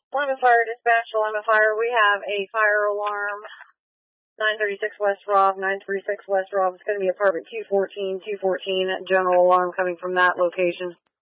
Lima Fire Dispatch to Lima Fire. We have a fire alarm. 936 West Rob, 936 West Rob. It's going to be apartment 214, 214. General alarm coming from that location.